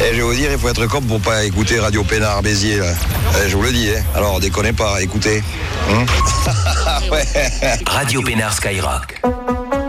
Et je vais vous dire, il faut être con pour pas écouter Radio Pénard Béziers, là. Je vous le dis, hein. Alors, déconnez pas, écoutez. Ouais. Radio Pénard Skyrock.